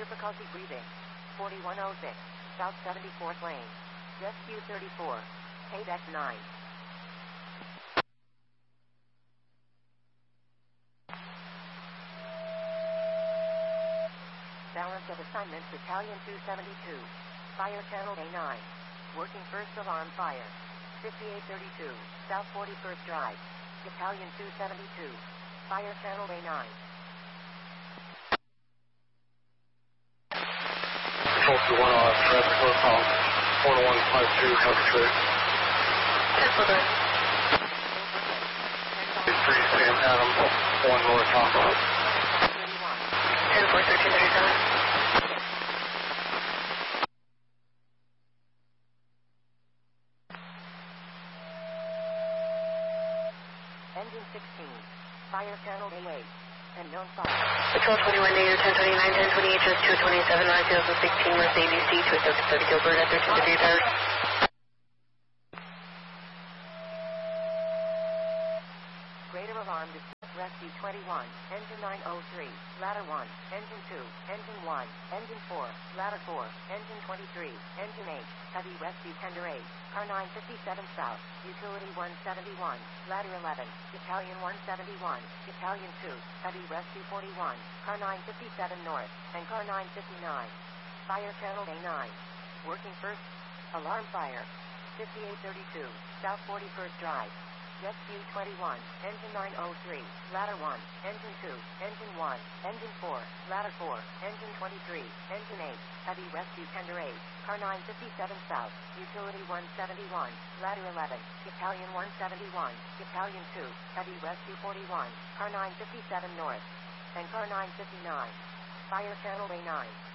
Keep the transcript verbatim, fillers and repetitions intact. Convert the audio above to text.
difficulty breathing. forty-one oh six, South seventy-fourth lane. Rescue thirty-four. Paydeck nine. Balance of assignment, Battalion two seventy-two. Fire Channel A nine. Working first alarm fire. fifty-eight thirty-two, South forty-first Drive. Battalion two seventy-two. Fire Channel A nine. Control to one off, traffic close call. four one five two, copy trade. three Sam Adam, one North Tom. ten four thirteen thirty-seven. Engine sixteen. Fire Channel A eight. And known fire. Patrol twenty-one, negative ten twenty-nine, ten twenty-eight, just two twenty-seven, nine two thousand sixteen, West A B C, two seven thirty Gilbert at thirteen degrees hours. Greater alarm distress. Rescue twenty-one, engine nine oh three, ladder one, engine two, engine one, engine four, ladder four, engine twenty-three, engine eight, heavy rescue tender eight, car nine fifty-seven south, utility one seventy-one, ladder eleven, battalion one seventy-one, battalion two, heavy rescue forty-one, car nine fifty-seven north, and car nine fifty-nine. Fire Channel A nine. Working first, alarm fire. fifty-eight thirty-two, South forty-first Drive. Rescue twenty-one, engine nine oh three, ladder one, engine two, engine one, engine four, ladder four, engine twenty-three, engine eight, heavy rescue tender eight, car nine fifty-seven south, utility one seventy-one, ladder eleven, battalion one seventy-one, battalion two, heavy rescue forty-one, car nine fifty-seven north, and car nine fifty-nine. Fire Channel A nine.